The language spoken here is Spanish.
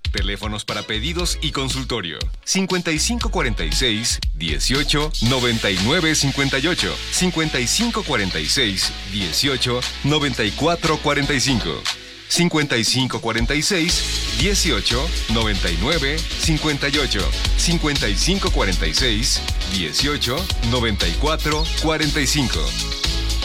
Teléfonos para pedidos y consultorio. 5546 18 99 58. 5546 18 94 45. 5546 18 99 58. 5546 18 94 45.